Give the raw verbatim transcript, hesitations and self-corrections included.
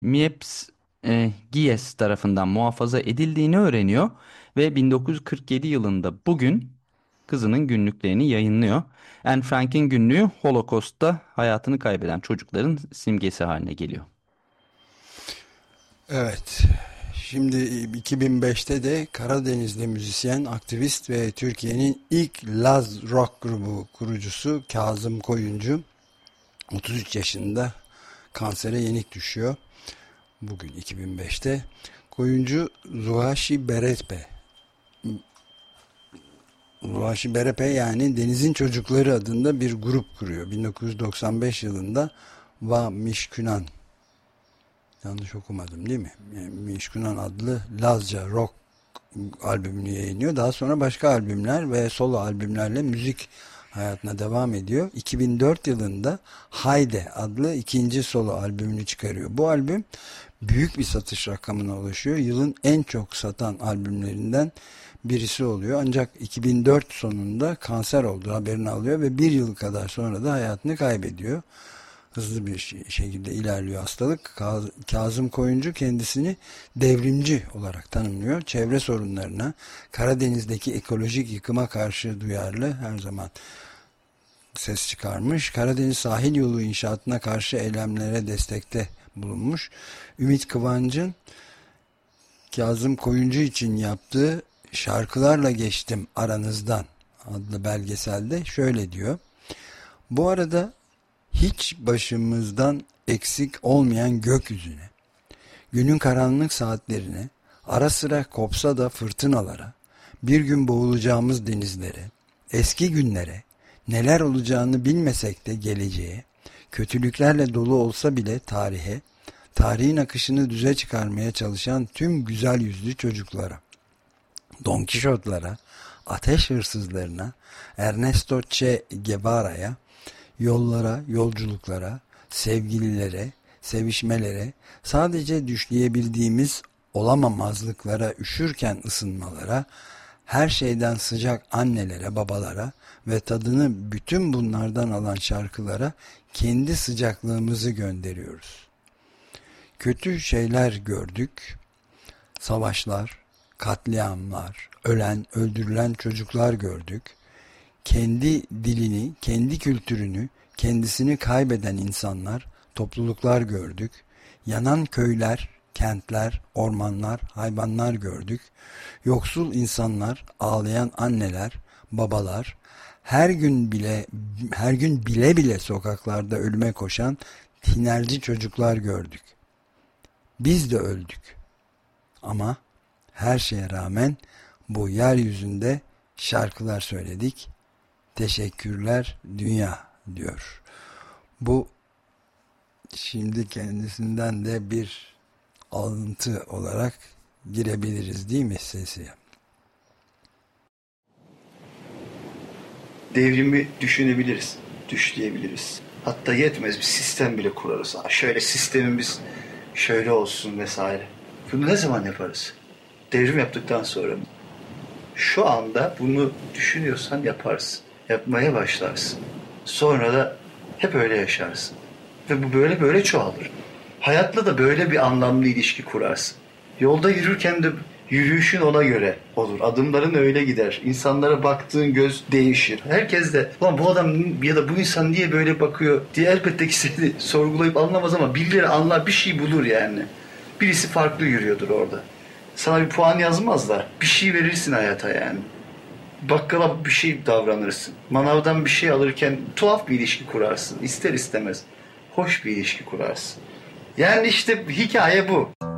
Mieps e, Gies tarafından muhafaza edildiğini öğreniyor ve bin dokuz yüz kırk yedi yılında bugün kızının günlüklerini yayınlıyor. Anne Frank'in günlüğü Holocaust'ta hayatını kaybeden çocukların simgesi haline geliyor. Evet. Şimdi iki bin beşte de Karadenizli müzisyen, aktivist ve Türkiye'nin ilk Laz rock grubu kurucusu Kazım Koyuncu otuz üç yaşında kansere yenik düşüyor. Bugün iki bin beşte Koyuncu Zuhashi Berepe Zuhashi Berepe yani Denizin Çocukları adında bir grup kuruyor. bin dokuz yüz doksan beş yılında Va Mişkunan, yanlış okumadım değil mi? Yani Mişkunan adlı Lazca rock albümünü yayınlıyor. Daha sonra başka albümler ve solo albümlerle müzik hayatına devam ediyor. iki bin dört yılında Hayde adlı ikinci solo albümünü çıkarıyor. Bu albüm büyük bir satış rakamına ulaşıyor. Yılın en çok satan albümlerinden birisi oluyor. Ancak iki bin dört sonunda kanser olduğu haberini alıyor ve bir yıl kadar sonra da hayatını kaybediyor. Hızlı bir şekilde ilerliyor hastalık. Kazım Koyuncu kendisini devrimci olarak tanımlıyor. Çevre sorunlarına, Karadeniz'deki ekolojik yıkıma karşı duyarlı, her zaman ses çıkarmış. Karadeniz sahil yolu inşaatına karşı eylemlere destekte bulunmuş. Ümit Kıvanç'ın Kazım Koyuncu için yaptığı Şarkılarla Geçtim Aranızdan adlı belgeselde şöyle diyor: bu arada hiç başımızdan eksik olmayan gökyüzüne, günün karanlık saatlerine, ara sıra kopsa da fırtınalara, bir gün boğulacağımız denizlere, eski günlere, neler olacağını bilmesek de geleceğe, kötülüklerle dolu olsa bile tarihe, tarihin akışını düze çıkarmaya çalışan tüm güzel yüzlü çocuklara, Don Kişotlara, ateş hırsızlarına, Ernesto Che Guevara'ya, yollara, yolculuklara, sevgililere, sevişmelere, sadece düşleyebildiğimiz olamamazlıklara, üşürken ısınmalara, her şeyden sıcak annelere, babalara ve tadını bütün bunlardan alan şarkılara kendi sıcaklığımızı gönderiyoruz. Kötü şeyler gördük, savaşlar, katliamlar, ölen, öldürülen çocuklar gördük. Kendi dilini, kendi kültürünü, kendisini kaybeden insanlar, topluluklar gördük. Yanan köyler, kentler, ormanlar, hayvanlar gördük. Yoksul insanlar, ağlayan anneler, babalar, her gün bile her gün bile bile sokaklarda ölüme koşan tinerci çocuklar gördük. Biz de öldük. Ama her şeye rağmen bu yeryüzünde şarkılar söyledik. Teşekkürler dünya diyor. Bu şimdi kendisinden de bir alıntı olarak girebiliriz değil mi sesi? Devrimi düşünebiliriz, düşleyebiliriz. Hatta yetmez bir sistem bile kurarız. Ha, şöyle sistemimiz şöyle olsun vesaire. Bunu ne zaman yaparız? Devrim yaptıktan sonra mı? Şu anda bunu düşünüyorsan yaparsın. Yapmaya başlarsın. Sonra da hep öyle yaşarsın. Ve bu böyle böyle çoğalır. Hayatla da böyle bir anlamlı ilişki kurarsın. Yolda yürürken de yürüyüşün ona göre olur. Adımların öyle gider. İnsanlara baktığın göz değişir. Herkes de ulan bu adam ya da bu insan niye böyle bakıyor diye elbette ki seni sorgulayıp anlamaz ama birileri anlar, bir şey bulur yani. Birisi farklı yürüyordur orada. Sana bir puan yazmaz da bir şey verirsin hayata yani. Bakkala bir şey davranırsın. Manavdan bir şey alırken tuhaf bir ilişki kurarsın. İster istemez. Hoş bir ilişki kurarsın. Yani işte hikaye bu.